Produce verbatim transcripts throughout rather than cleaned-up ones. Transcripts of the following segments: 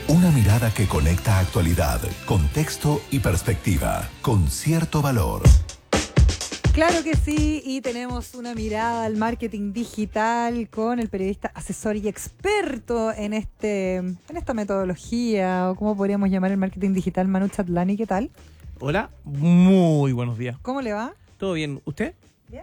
Una mirada que conecta actualidad, contexto y perspectiva, con cierto valor. Claro que sí, y tenemos una mirada al marketing digital con el periodista asesor y experto en este en esta metodología, o cómo podríamos llamar el marketing digital, Manu Chatlani. ¿Qué tal? Hola, muy buenos días. ¿Cómo le va? ¿Todo bien? ¿Usted? Bien.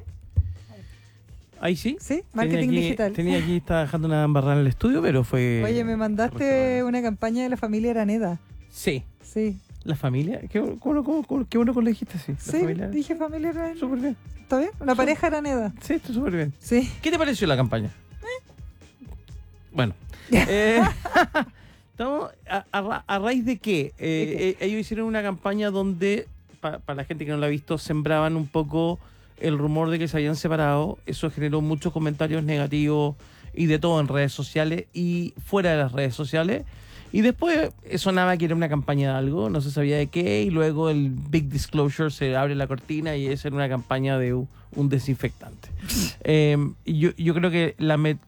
Ahí sí. Sí, marketing tenía aquí, digital. Tenía aquí, estaba dejando una embarrada en el estudio, pero fue... Oye, me mandaste una campaña de la familia Araneda. Sí. Sí. ¿La familia? Qué, cómo, cómo, cómo, qué bueno que lo dijiste así. Sí, familia... dije familia Araneda. Súper bien. ¿Está bien? La pareja Araneda. Sí, está súper bien. Sí. ¿Qué te pareció la campaña? ¿Eh? Bueno. eh, estamos a, a, a raíz de qué? Eh, ¿De qué? Eh, ellos hicieron una campaña donde, para pa la gente que no la ha visto, sembraban un poco el rumor de que se habían separado. Eso generó muchos comentarios negativos y de todo en redes sociales y fuera de las redes sociales. Y después sonaba que era una campaña de algo, no se sabía de qué, y luego el Big Disclosure, se abre la cortina y esa era una campaña de un, un desinfectante. eh, yo, yo creo que la met...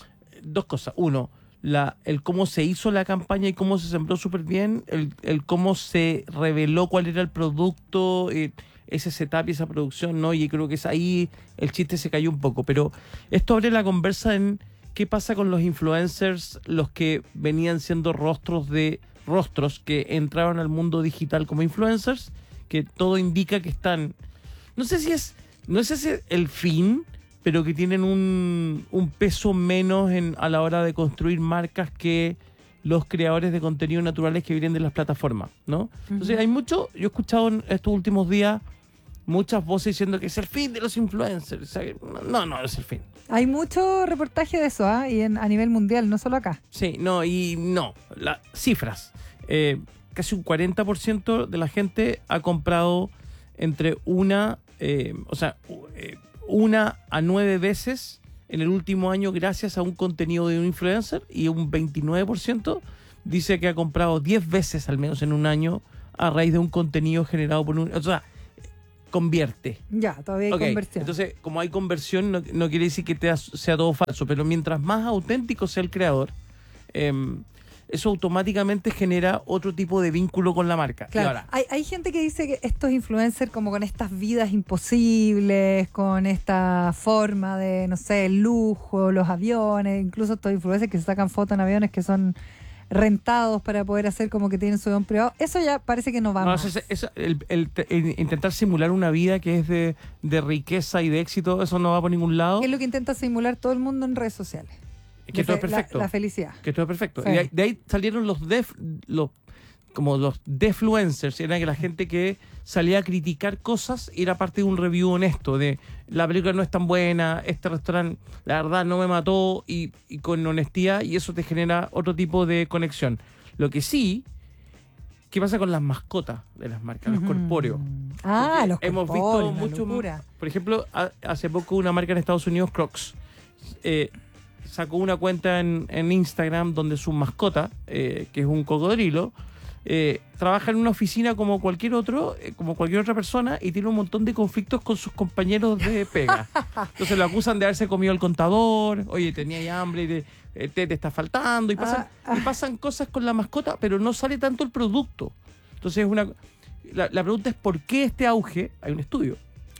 dos cosas. Uno, la, el cómo se hizo la campaña y cómo se sembró súper bien, el, el cómo se reveló cuál era el producto, eh, ese setup y esa producción, ¿no? Y creo que es ahí el chiste se cayó un poco. Pero esto abre la conversa en qué pasa con los influencers, los que venían siendo rostros de rostros que entraron al mundo digital como influencers, que todo indica que están, no sé si es, no sé si es el fin, pero que tienen un, un peso menos en, a la hora de construir marcas que los creadores de contenido naturales que vienen de las plataformas, ¿no? Entonces, uh-huh. hay mucho, yo he escuchado en estos últimos días muchas voces diciendo que es el fin de los influencers. O sea, no, no es el fin. Hay mucho reportaje de eso, ¿ah? ¿eh? Y en, a nivel mundial, no solo acá. Sí, no, y no. Las cifras. Eh, casi un cuarenta por ciento de la gente ha comprado entre una, eh, o sea, eh, una a nueve veces en el último año gracias a un contenido de un influencer, y un veintinueve por ciento dice que ha comprado diez veces al menos en un año a raíz de un contenido generado por un... O sea, convierte. Ya, todavía hay okay. conversión. Entonces, como hay conversión, no, no quiere decir que te, sea todo falso, pero mientras más auténtico sea el creador, eh, eso automáticamente genera otro tipo de vínculo con la marca. Claro. Y ahora, hay, hay gente que dice que estos influencers, como con estas vidas imposibles, con esta forma de, no sé, el lujo, los aviones, incluso estos influencers que se sacan fotos en aviones que son rentados para poder hacer como que tienen su avión privado, eso ya parece que no va no, más. Eso, eso, el, el, el intentar simular una vida que es de, de riqueza y de éxito, eso no va por ningún lado. Es lo que intenta simular todo el mundo en redes sociales. Que todo es perfecto. La, la felicidad. Que todo es perfecto. Sí. Y de ahí, de ahí salieron los def, los como los defluencers, era que la gente que salía a criticar cosas era parte de un review honesto, de la película no es tan buena, este restaurante la verdad no me mató, y, y con honestidad, y eso te genera otro tipo de conexión. Lo que sí, ¿qué pasa con las mascotas de las marcas, los corpóreos? Ah, Porque los hemos corpóreos, visto mucho, locura. por ejemplo, a, hace poco una marca en Estados Unidos, Crocs, eh, sacó una cuenta en, en Instagram donde su mascota, eh, que es un cocodrilo, eh, trabaja en una oficina como cualquier otro, eh, como cualquier otra persona, y tiene un montón de conflictos con sus compañeros de pega. Entonces lo acusan de haberse comido el contador, oye, tenía hambre y te, eh, te, te está faltando, y pasan, ah, ah. y pasan cosas con la mascota, pero no sale tanto el producto. Entonces una la, la pregunta es ¿por qué este auge? Hay un estudio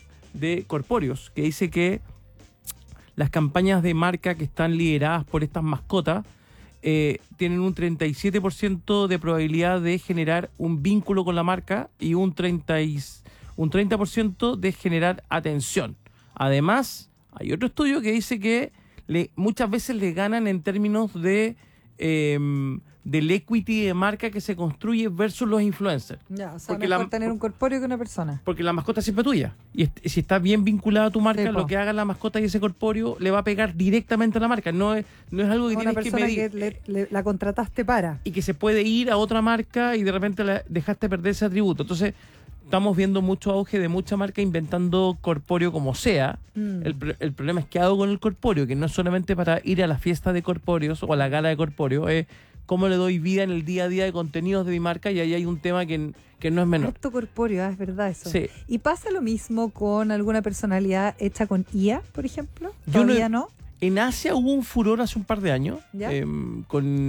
de corpóreos que dice que las campañas de marca que están lideradas por estas mascotas eh, tienen un treinta y siete por ciento de probabilidad de generar un vínculo con la marca y un treinta, un treinta por ciento de generar atención. Además, hay otro estudio que dice que le, muchas veces le ganan en términos de eh, del equity de marca que se construye versus los influencers. Ya, o sea, porque mejor la, tener un corpóreo que una persona. Porque la mascota es siempre tuya. Y est- si está bien vinculada a tu marca, sí, lo que haga la mascota y ese corpóreo le va a pegar directamente a la marca. No es, no es algo que una tienes que persona medir. que, le, le, la contrataste para. Y que se puede ir a otra marca y de repente la dejaste perder ese atributo. Entonces, estamos viendo mucho auge de mucha marca inventando corpóreo como sea. Mm. El, el problema es qué hago con el corpóreo, que no es solamente para ir a la fiesta de corpóreos o a la gala de corpóreo, es cómo le doy vida en el día a día de contenidos de mi marca, y ahí hay un tema que, que no es menor. Harto corpóreo, ¿eh? Es verdad eso. Sí. ¿Y pasa lo mismo con alguna personalidad hecha con I A, por ejemplo? ¿Todavía no? En Asia hubo un furor hace un par de años ¿Ya? eh, con,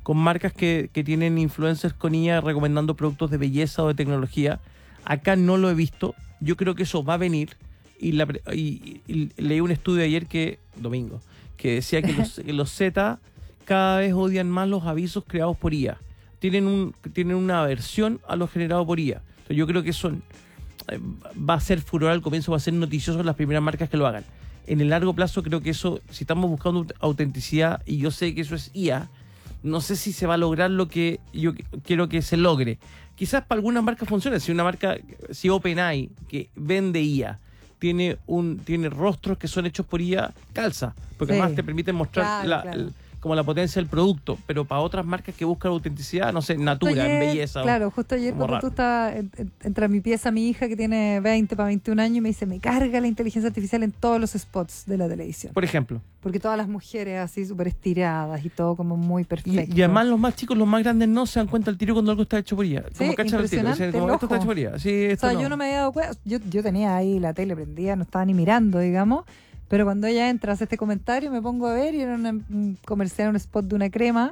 con marcas que, que tienen influencers con I A recomendando productos de belleza o de tecnología. Acá no lo he visto. Yo creo que eso va a venir. Y, la, y, y leí un estudio ayer que, domingo, que decía que los, que los Z cada vez odian más los avisos creados por I A. Tienen, un, tienen una aversión a lo generado por I A. Entonces yo creo que eso eh, va a ser furor al comienzo, va a ser noticioso las primeras marcas que lo hagan. En el largo plazo creo que eso, si estamos buscando autenticidad, y yo sé que eso es I A, no sé si se va a lograr lo que yo quiero que se logre. Quizás para algunas marcas funcione. Si una marca, si OpenAI, que vende I A, tiene un tiene rostros que son hechos por I A, calza, porque Sí. además te permiten mostrar Claro, la, claro. el- como la potencia del producto, pero para otras marcas que buscan autenticidad, no sé, Justo natura, ayer, en belleza. Claro, justo ayer como cuando tú raro. estabas, en- en- entra a mi pieza mi hija que tiene veinte para veintiún años y me dice, me carga la inteligencia artificial en todos los spots de la televisión. Por ejemplo. Porque todas las mujeres así súper estiradas y todo como muy Y, perfecto. y además los más chicos, los más grandes no se dan cuenta al tiro cuando algo está hecho por I A. Sí, Como cachan al tiro. impresionante, Dicen, como, el esto está ojo. hecho por I A. Sí, O esto sea, yo no me había dado cuenta. Yo, yo tenía ahí la tele prendida, no estaba ni mirando, digamos. Pero cuando ella entra, hace este comentario, me pongo a ver y era una- un comercial, un spot de una crema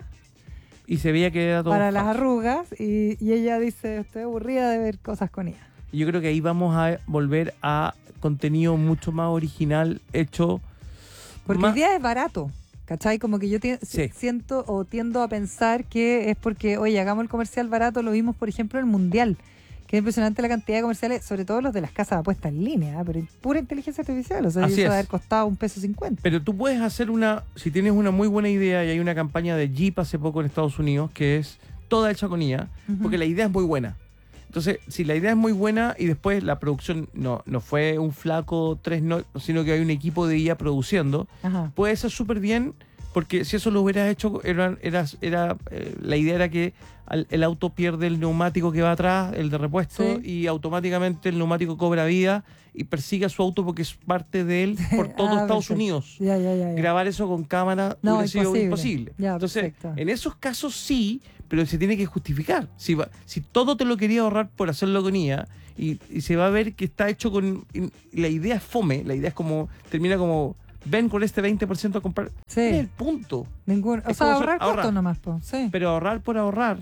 Y se veía que era todo para las falso. arrugas. Y, y ella dice, estoy aburrida de ver cosas con ella. Y yo creo que ahí vamos a volver a contenido mucho más original, hecho Porque más... hoy día es barato. ¿Cachai? Como que yo ti- Sí. siento o tiendo a pensar que es porque, oye, hagamos el comercial barato, lo vimos, por ejemplo, en el Mundial. Que es impresionante la cantidad de comerciales, sobre todo los de las casas de apuestas en línea, ¿eh? Pero pura inteligencia artificial. O sea, Así eso es. va a haber costado un peso cincuenta. Pero tú puedes hacer una, si tienes una muy buena idea, y hay una campaña de Jeep hace poco en Estados Unidos que es toda hecha con I A, Ujú. porque la idea es muy buena. Entonces, si la idea es muy buena y después la producción no, no fue un flaco tres no, sino que hay un equipo de I A produciendo, Ajá. puede ser súper bien, porque si eso lo hubieras hecho, era, era, era, eh, la idea era que al- el auto pierde el neumático que va atrás, el de repuesto, Sí. y automáticamente el neumático cobra vida y persigue a su auto porque es parte de él por todo Ah, Estados perfecto. Unidos. Ya, ya, ya. ya. Grabar eso con cámara No, hubiera sido imposible. imposible. Ya, Entonces, perfecto. en esos casos sí, pero se tiene que justificar. Si, va- si todo te lo quería ahorrar por hacerlo con I A, y, y se va a ver que está hecho con... y la idea es fome, la idea es como... termina como... Ven con este veinte por ciento a comprar. Sí. Es el punto. Ningún, o es sea, como ahorrar ahorrar. costos nomás, po. Sí. Pero ahorrar por ahorrar.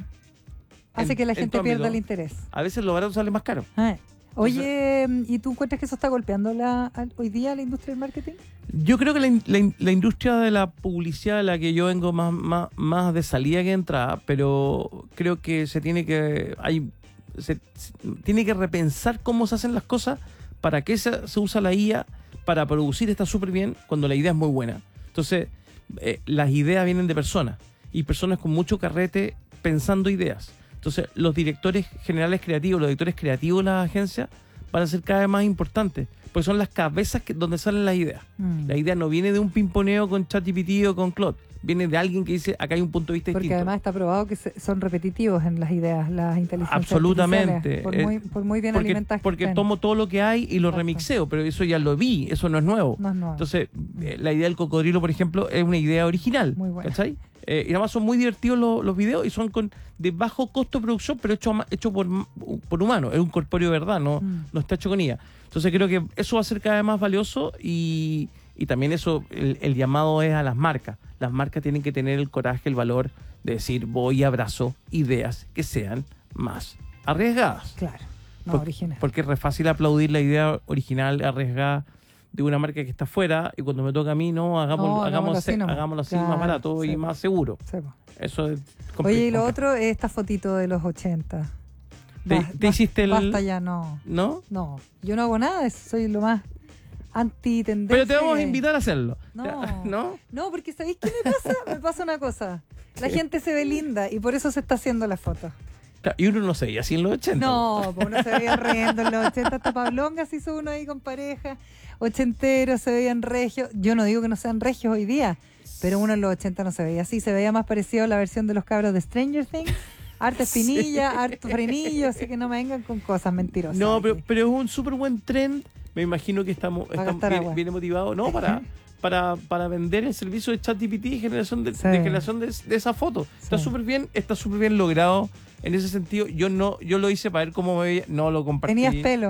Hace en- que la en gente tu pierda ámbito, el interés. A veces lo barato sale más caro. Ah. Oye, ¿y tú encuentras que eso está golpeando la, al- hoy día la industria del marketing? Yo creo que la, in- la in- la industria de la publicidad de la que yo vengo más, más, más de salida que de entrada, pero creo que se tiene que hay se, se- tiene que repensar cómo se hacen las cosas, para qué se, se usa la I A, para producir está súper bien cuando la idea es muy buena. Entonces, eh, las ideas vienen de personas, y personas con mucho carrete pensando ideas. Entonces, los directores generales creativos, los directores creativos de las agencias van a ser cada vez más importantes, porque son las cabezas que, donde salen las ideas. Mm. La idea no viene de un pimponeo con ChatGPT o con Claude, viene de alguien que dice, acá hay un punto de vista Porque distinto. además está probado que se- son repetitivos en las ideas, las inteligencias Absolutamente. artificiales, Por Eh, muy, por muy bien porque, alimentadas que porque estén. tomo todo lo que hay y lo Exacto. remixeo, pero eso ya lo vi, eso no es nuevo. No es nuevo. Entonces, eh, la idea del cocodrilo, por ejemplo, es una idea original. Muy buena. ¿Cachai? Eh, y además son muy divertidos los, los videos, y son con de bajo costo de producción, pero hecho, a ma- hecho por, por humanos. Es un corpóreo de verdad, no, Mm. no está hecho con I A. Entonces creo que eso va a ser cada vez más valioso, y, y también eso, el, el llamado es a las marcas. Las marcas tienen que tener el coraje, el valor de decir, voy y abrazo ideas que sean más arriesgadas. Claro, no, Por- original. Porque es re fácil aplaudir la idea original, arriesgada de una marca que está fuera, y cuando me toca a mí, no, hagámoslo, No, hagámoslo hagámoslo así así, nomás. hagámoslo así Claro, más barato sí. y más seguro. Sí, po. Eso es Oye, y lo complejo. otro es esta fotito de los ochenta. ¿Te, Ba- te ba- hiciste el...? Basta ya, no. ¿No? No, yo no hago nada, soy lo más anti-tendencia. Pero te vamos a que- invitar a hacerlo. No. ¿No? No, porque ¿sabéis qué me pasa? Me pasa una cosa. La gente se ve linda y por eso se está haciendo la foto. Claro, y uno no se veía así en los ochenta. No, pues uno se veía riendo en los ochenta, hasta Pablongas hizo uno ahí con pareja, ochenteros, se veían regios. Yo no digo que no sean regios hoy día, pero uno en los ochenta no se veía así, se veía más parecido a la versión de los cabros de Stranger Things. Harta espinilla, harto frenillo, así que no me vengan con cosas mentirosas. No, pero, aquí. pero es un súper buen trend. Me imagino que estamos, Para estamos gastar bien, agua. bien motivados, ¿no? Para, para, para vender el servicio de ChatGPT y generación de, Sí. de generación de, de esa foto. Está Sí. súper bien, está súper bien logrado en ese sentido. Yo no, yo lo hice para ver cómo me veía, no lo compartí. Tenías pelo.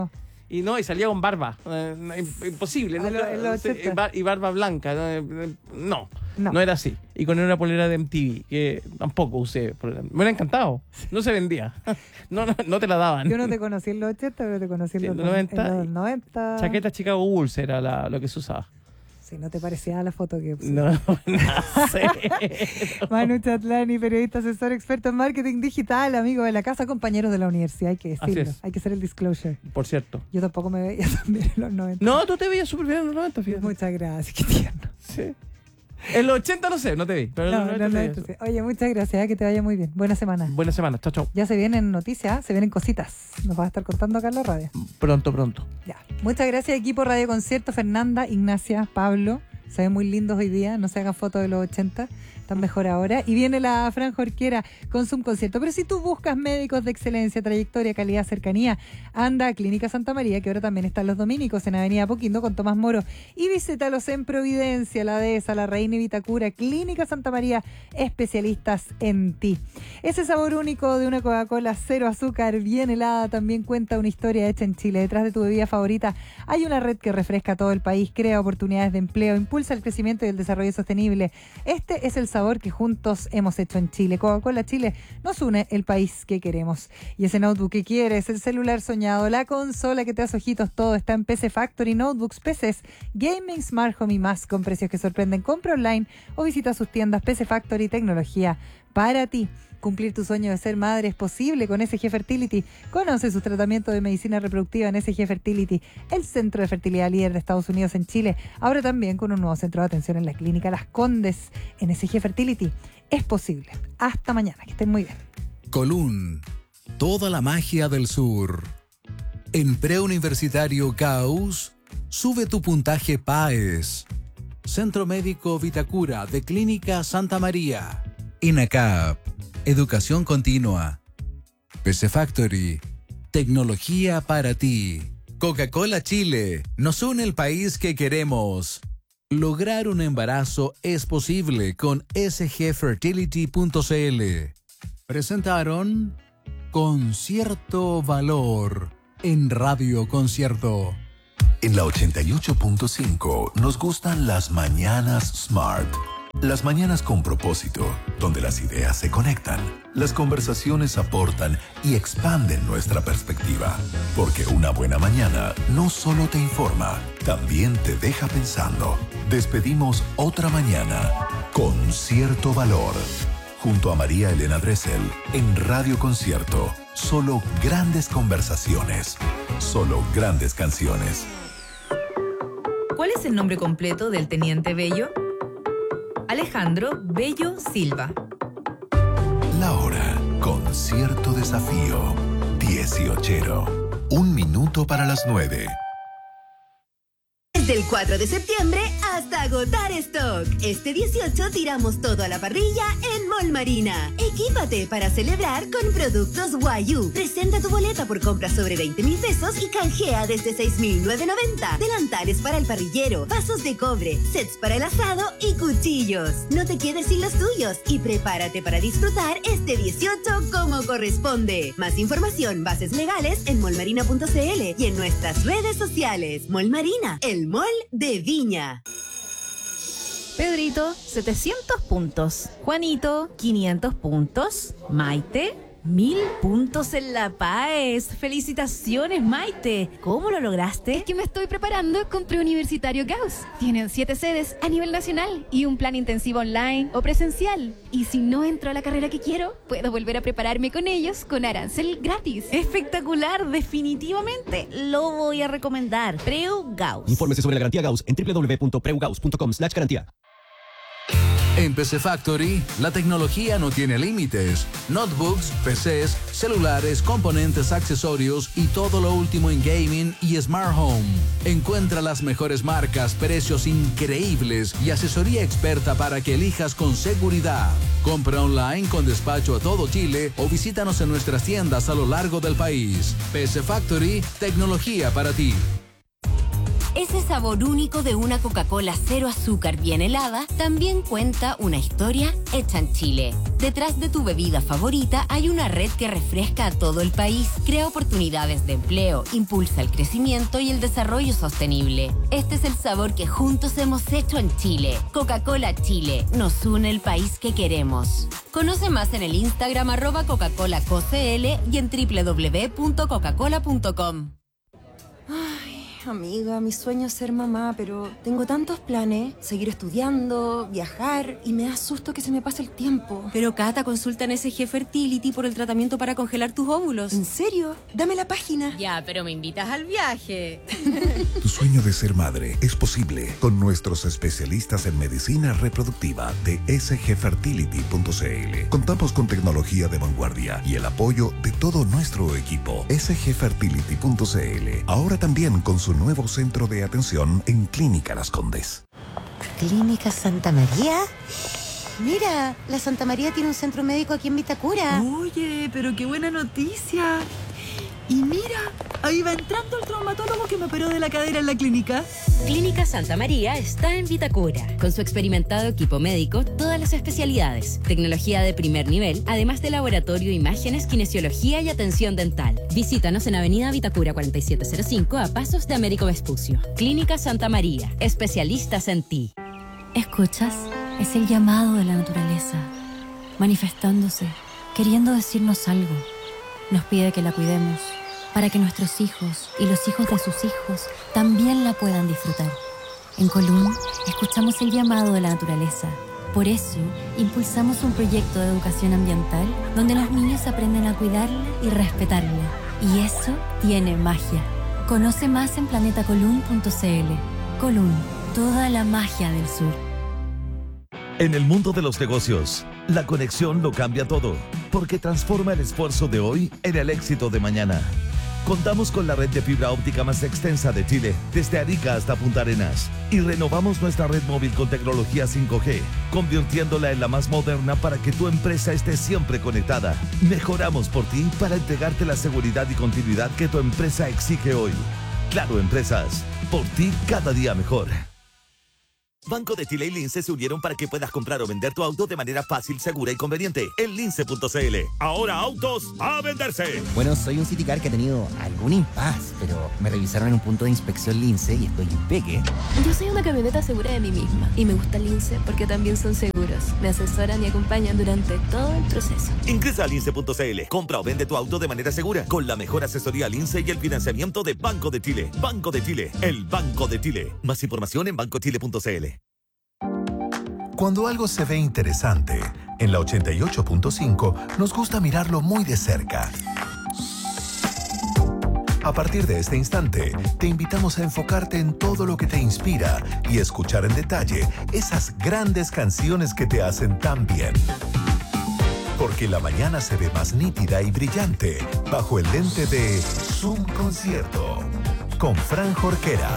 Y no, y salía con barba. Eh, imposible. A ¿no? lo- en los ochenta. Y barba blanca. No, no, No. no era así. Y con una polera de M T V, que tampoco usé. polera. Me hubiera encantado. No se vendía. No, no, no te la daban. Yo no te conocí en los ochenta, pero te conocí en Sí, los, en los noventa. en los noventa. Chaqueta Chicago Bulls era la, lo que se usaba. Sí, no te parecía la foto que puse. No, no sé. Manu Chatlani, periodista, asesor, experto en marketing digital, amigo de la casa, compañero de la universidad, hay que Así decirlo. es. Hay que hacer el disclosure. Por cierto. Yo tampoco me veía también en los noventa. No, tú te veías súper bien en los noventa, fíjate. Muchas gracias, qué tierno. Sí. En los ochenta no sé, no te vi. Pero en No, los no, noventa no, te vi. entonces, oye, muchas gracias, que te vaya muy bien. Buena semana. Buena semana. Chao, chao. Ya se vienen noticias, se vienen cositas. Nos vas a estar contando acá en la radio. Pronto, pronto. Ya. Muchas gracias, equipo Radio Concierto, Fernanda, Ignacia, Pablo. Se ven muy lindos hoy día, no se hagan fotos de los ochenta, están mejor ahora. Y viene la franja orquera con Zoom Concierto. Pero si tú buscas médicos de excelencia, trayectoria, calidad, cercanía, anda a Clínica Santa María, que ahora también están los dominicos en Avenida Apoquindo con Tomás Moro. Y visítalos en Providencia, La Dehesa, La Reina y Vitacura. Clínica Santa María, especialistas en ti. Ese sabor único de una Coca-Cola cero azúcar, bien helada, también cuenta una historia hecha en Chile. Detrás de tu bebida favorita hay una red que refresca a todo el país, crea oportunidades de empleo, impulsa el crecimiento y el desarrollo sostenible. Este es el sabor que juntos hemos hecho en Chile. Coca-Cola Chile nos une el país que queremos. Y ese notebook que quieres, el celular soñado, la consola que te hace ojitos, todo está en P C Factory, notebooks, P Cs, gaming, smart home y más, con precios que sorprenden. Compra online o visita sus tiendas. P C Factory, tecnología para ti. Cumplir tu sueño de ser madre es posible con S G Fertility. Conoce sus tratamientos de medicina reproductiva en S G Fertility, el centro de fertilidad líder de Estados Unidos en Chile. Ahora también con un nuevo centro de atención en la clínica Las Condes. En S G Fertility es posible. Hasta mañana, que estén muy bien. Colún, toda la magia del sur. En Preuniversitario Gauss, sube tu puntaje P A E S. Centro Médico Vitacura de Clínica Santa María. INACAP, Educación Continua. P C Factory, tecnología para ti. Coca-Cola Chile, nos une el país que queremos. Lograr un embarazo es posible con S G fertility punto c l. Presentaron Concierto Valor en Radio Concierto. En la ochenta y ocho punto cinco nos gustan las mañanas Smart. Las mañanas con propósito, donde las ideas se conectan, las conversaciones aportan y expanden nuestra perspectiva. Porque una buena mañana no solo te informa, también te deja pensando. Despedimos otra mañana con cierto valor. Junto a María Elena Dressel en Radio Concierto. Solo grandes conversaciones. Solo grandes canciones. ¿Cuál es el nombre completo del teniente Bello? Alejandro Bello Silva. La hora con cierto desafío. dieciochero. Un minuto para las nueve. Desde el cuatro de septiembre hasta agotar stock. Este dieciocho tiramos todo a la parrilla en Mall Marina. Equípate para celebrar con productos Guayú. Presenta tu boleta por compra sobre veinte mil pesos y canjea desde seis mil novecientos noventa. Delantales para el parrillero, vasos de cobre, sets para el asado y cuchillos. No te quedes sin los tuyos y prepárate para disfrutar este dieciocho como corresponde. Más información, bases legales en mall marina punto c l y en nuestras redes sociales. Mall Marina, el mall de Viña. Pedrito, setecientos puntos. Juanito, quinientos puntos. Maite, mil puntos en la P A E S. ¡Felicitaciones, Maite! ¿Cómo lo lograste? Es que me estoy preparando con Preuniversitario Gauss. Tienen siete sedes a nivel nacional y un plan intensivo online o presencial. Y si no entro a la carrera que quiero, puedo volver a prepararme con ellos con arancel gratis. Espectacular, definitivamente lo voy a recomendar. Preu Gauss. Infórmese sobre la garantía Gauss en doble u doble u doble u punto preu gauss punto com slash garantía. En P C Factory, la tecnología no tiene límites. Notebooks, P Cs, celulares, componentes, accesorios y todo lo último en gaming y smart home. Encuentra las mejores marcas, precios increíbles y asesoría experta para que elijas con seguridad. Compra online con despacho a todo Chile o visítanos en nuestras tiendas a lo largo del país. P C Factory, tecnología para ti. ese sabor único de una Coca-Cola cero azúcar bien helada, también cuenta una historia hecha en Chile. Detrás de tu bebida favorita hay una red que refresca a todo el país, crea oportunidades de empleo, impulsa el crecimiento y el desarrollo sostenible. Este es el sabor que juntos hemos hecho en Chile. Coca-Cola Chile, nos une el país que queremos. Conoce más en el Instagram arroba Coca-Cola C O C L y en doble u doble u doble u punto coca cola punto com. Ay, amiga, mi sueño es ser mamá, pero tengo tantos planes. Seguir estudiando, viajar, y me da susto que se me pase el tiempo. Pero Cata, consulta en S G Fertility por el tratamiento para congelar tus óvulos. ¿En serio? Dame la página. Ya, pero me invitas al viaje. Tu sueño de ser madre es posible con nuestros especialistas en medicina reproductiva de S G fertility punto C L. Contamos con tecnología de vanguardia y el apoyo de todo nuestro equipo. S G fertility punto C L. Ahora también con su nuevo centro de atención en Clínica Las Condes. ¿Clínica Santa María? Mira, la Santa María tiene un centro médico aquí en Vitacura. Oye, pero qué buena noticia. Y mira, ahí va entrando el traumatólogo que me operó de la cadera en la clínica. Clínica Santa María está en Vitacura. Con su experimentado equipo médico, todas las especialidades, tecnología de primer nivel, además de laboratorio, imágenes, kinesiología y atención dental. Visítanos en Avenida Vitacura cuarenta y siete cero cinco a pasos de Américo Vespucio. Clínica Santa María, especialistas en ti. ¿Escuchas? Es el llamado de la naturaleza, manifestándose, queriendo decirnos algo. Nos pide que la cuidemos, para que nuestros hijos y los hijos de sus hijos también la puedan disfrutar. En Colún, escuchamos el llamado de la naturaleza. Por eso, impulsamos un proyecto de educación ambiental donde los niños aprenden a cuidarla y respetarla. Y eso tiene magia. Conoce más en planeta colún punto c l. Colún, toda la magia del sur. En el mundo de los negocios, la conexión lo cambia todo, porque transforma el esfuerzo de hoy en el éxito de mañana. Contamos con la red de fibra óptica más extensa de Chile, desde Arica hasta Punta Arenas, y renovamos nuestra red móvil con tecnología cinco G, convirtiéndola en la más moderna para que tu empresa esté siempre conectada. Mejoramos por ti para entregarte la seguridad y continuidad que tu empresa exige hoy. Claro Empresas, por ti cada día mejor. Banco de Chile y Lince se unieron para que puedas comprar o vender tu auto de manera fácil, segura y conveniente en lince punto c l. Ahora autos a venderse. Bueno, soy un Citicar que ha tenido algún impas, pero me revisaron en un punto de inspección Lince y estoy impeque. Yo soy una camioneta segura de mí misma y me gusta Lince porque también son seguros. Me asesoran y acompañan durante todo el proceso. Ingresa a lince punto c l. Compra o vende tu auto de manera segura con la mejor asesoría Lince y el financiamiento de Banco de Chile. Banco de Chile, el Banco de Chile. Más información en banco chile punto c l. Cuando algo se ve interesante, en la ochenta y ocho punto cinco nos gusta mirarlo muy de cerca. A partir de este instante, te invitamos a enfocarte en todo lo que te inspira y escuchar en detalle esas grandes canciones que te hacen tan bien. Porque la mañana se ve más nítida y brillante bajo el lente de Zoom Concierto con Fran Jorquera.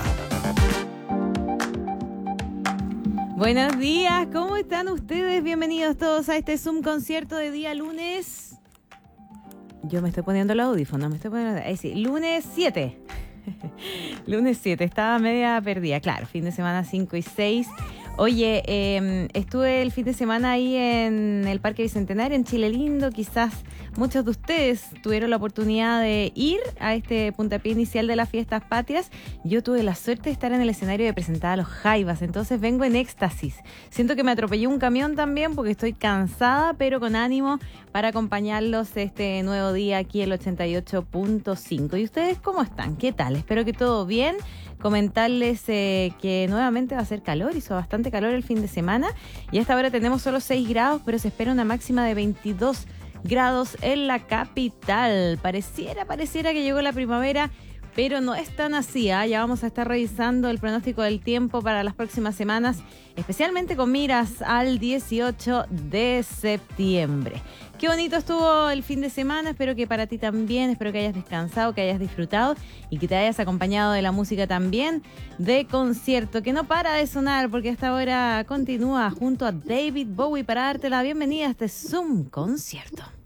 Buenos días, ¿cómo están ustedes? Bienvenidos todos a este Zoom Concierto de día lunes. Yo me estoy poniendo el audífono, me estoy poniendo... Ahí sí, lunes siete. lunes siete, estaba media perdida. Claro, fin de semana cinco y seis. Oye, eh, estuve el fin de semana ahí en el Parque Bicentenario, en Chile Lindo. Quizás muchos de ustedes tuvieron la oportunidad de ir a este puntapié inicial de las fiestas patrias. Yo tuve la suerte de estar en el escenario de presentar a los Jaivas, entonces vengo en éxtasis. Siento que me atropellé un camión también porque estoy cansada, pero con ánimo para acompañarlos este nuevo día aquí en el ochenta y ocho punto cinco. ¿Y ustedes cómo están? ¿Qué tal? Espero que todo bien. Comentarles eh, que nuevamente va a ser calor, hizo bastante calor el fin de semana y hasta ahora tenemos solo seis grados, pero se espera una máxima de veintidós grados en la capital. Pareciera, pareciera que llegó la primavera, pero no es tan así, ¿eh? Ya vamos a estar revisando el pronóstico del tiempo para las próximas semanas, especialmente con miras al dieciocho de septiembre. Qué bonito estuvo el fin de semana, espero que para ti también, espero que hayas descansado, que hayas disfrutado y que te hayas acompañado de la música también de concierto, que no para de sonar porque hasta ahora continúa junto a David Bowie para darte la bienvenida a este Zoom Concierto.